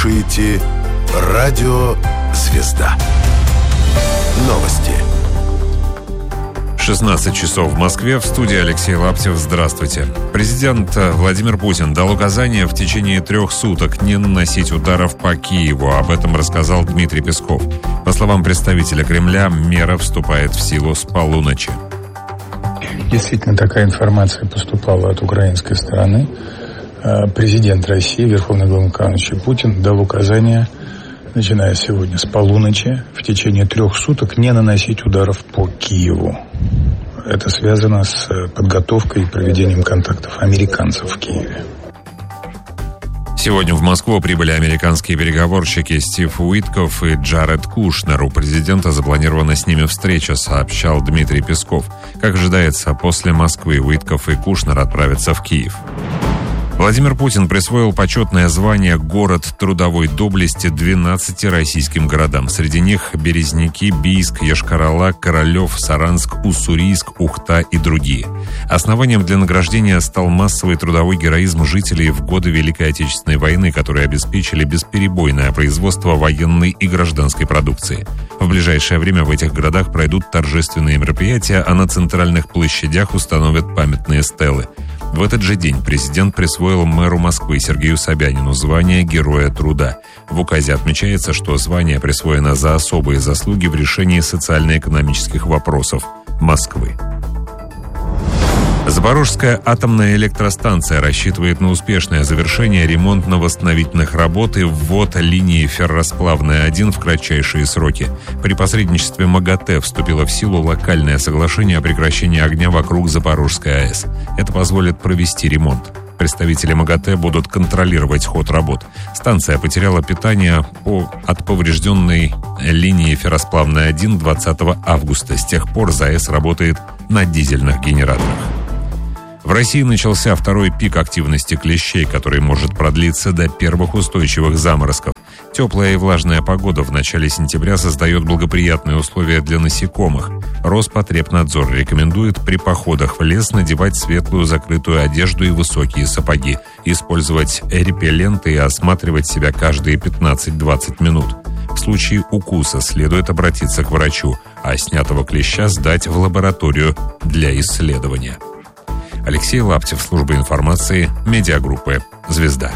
слушаете Радио Звезда. Новости. 16 часов в Москве. В студии Алексей Лаптев. Здравствуйте. Президент Владимир Путин дал указание в течение 3 суток не наносить ударов по Киеву. Об этом рассказал Дмитрий Песков. По словам представителя Кремля, мера вступает в силу с полуночи. Действительно, такая информация поступала от украинской стороны. Президент России, Верховный Главнокомандующий Путин, дал указание, начиная сегодня с полуночи, в течение 3 суток не наносить ударов по Киеву. Это связано с подготовкой и проведением контактов американцев в Киеве. Сегодня в Москву прибыли американские переговорщики Стив Уитков и Джаред Кушнер. У президента запланирована с ними встреча, сообщал Дмитрий Песков. Как ожидается, после Москвы Уитков и Кушнер отправятся в Киев. Владимир Путин присвоил почетное звание «Город трудовой доблести» 12 российским городам. Среди них Березники, Бийск, Йошкар-Ола, Королев, Саранск, Уссурийск, Ухта и другие. Основанием для награждения стал массовый трудовой героизм жителей в годы Великой Отечественной войны, которые обеспечили бесперебойное производство военной и гражданской продукции. В ближайшее время в этих городах пройдут торжественные мероприятия, а на центральных площадях установят памятные стелы. В этот же день президент присвоил мэру Москвы Сергею Собянину звание Героя труда. В указе отмечается, что звание присвоено за особые заслуги в решении социально-экономических вопросов Москвы. Запорожская атомная электростанция рассчитывает на успешное завершение ремонтно-восстановительных работ и ввод линии ферросплавная-1 в кратчайшие сроки. При посредничестве МАГАТЭ вступило в силу локальное соглашение о прекращении огня вокруг Запорожской АЭС. Это позволит провести ремонт. Представители МАГАТЭ будут контролировать ход работ. Станция потеряла питание от поврежденной линии ферросплавная-1 20 августа. С тех пор ЗАЭС работает на дизельных генераторах. В России начался второй пик активности клещей, который может продлиться до первых устойчивых заморозков. Теплая и влажная погода в начале сентября создает благоприятные условия для насекомых. Роспотребнадзор рекомендует при походах в лес надевать светлую закрытую одежду и высокие сапоги, использовать репелленты и осматривать себя каждые 15-20 минут. В случае укуса следует обратиться к врачу, а снятого клеща сдать в лабораторию для исследования. Алексей Лаптев, служба информации, медиагруппы «Звезда».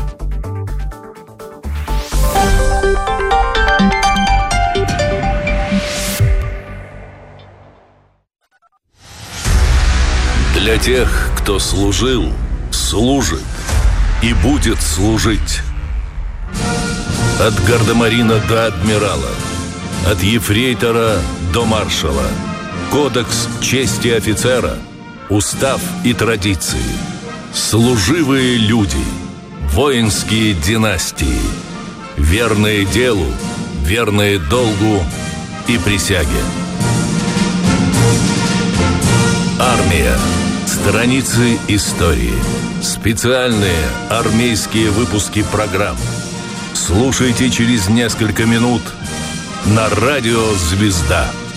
Для тех, кто служил, служит и будет служить. От гардемарина до адмирала, от ефрейтора до маршала. Кодекс чести офицера, устав и традиции. Служивые люди, воинские династии. Верные делу, верные долгу и присяге. Армия. Страницы истории. Специальные армейские выпуски программ. Слушайте через несколько минут на радио «Звезда».